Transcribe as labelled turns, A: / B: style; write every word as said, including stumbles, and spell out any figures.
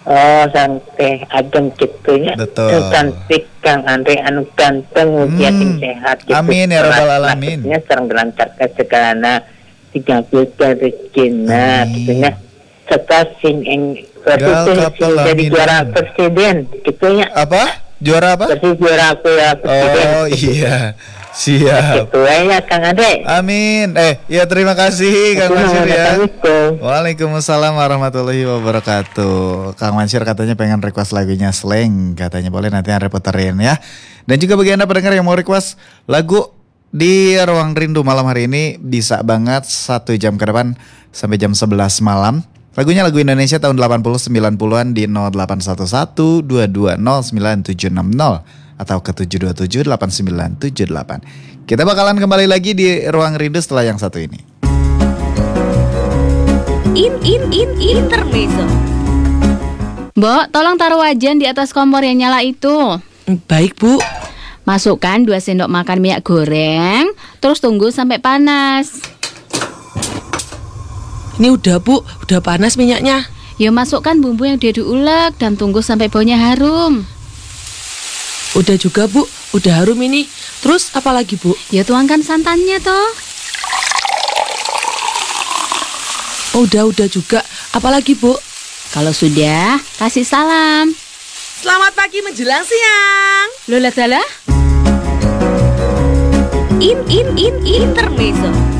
A: Oh, sampai adem gitunya.
B: Betul.
A: Cantik Kang Andre anu ganteng mugia
B: Hmm.
A: sing sehat gitu.
B: Amin ya rabbal alamin.
A: Maksudnya sareng dilancarkan segalana digabulkan rezekina
B: Amin.
A: gitunya. Serta sing eng
B: Gal
A: sing
B: kapal
A: jadi
B: amin,
A: juara
B: amin.
A: presiden gitunya.
B: Apa? Juara apa?
A: Persis juara aku ya presiden.
B: Oh iya. Siap.
A: Gitu ya Kang Andre.
B: Amin. Eh, ya terima kasih Kang Mansur ya. Waalaikumsalam warahmatullahi wabarakatuh. Kang Mansur katanya pengen request lagunya Slang, katanya boleh nanti Andre puterin ya. Dan juga bagi Anda pendengar yang mau request lagu di Ruang Rindu malam hari ini bisa banget satu jam ke depan sampai jam sebelas malam. Lagunya lagu Indonesia tahun delapan puluh sembilan puluhan di nol delapan satu satu dua dua nol sembilan tujuh enam nol atau ke tujuh dua tujuh delapan sembilan tujuh delapan. Kita bakalan kembali lagi di Ruang Rindu setelah yang satu ini.
C: In in in intermezzo.
D: Mbok, tolong taruh wajan di atas kompor yang nyala itu.
E: Baik, Bu.
D: Masukkan dua sendok makan minyak goreng, terus tunggu sampai panas.
E: Ini udah, Bu. Udah panas minyaknya.
D: Ya masukkan bumbu yang udah diulek dan tunggu sampai baunya harum.
E: Udah juga, Bu. Udah harum ini. Terus apa lagi, Bu?
D: Ya tuangkan santannya toh.
E: Oh, udah, udah juga. Apa lagi, Bu?
D: Kalau sudah, kasih salam.
E: Selamat pagi menjelang siang.
D: Lola salah?
C: In in in intermezzo.